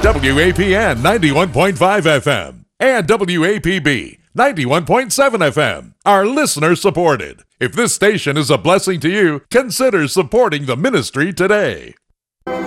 WAPN 91.5 FM and WAPB 91.7 FM are listener supported. If this station is a blessing to you, consider supporting the ministry today.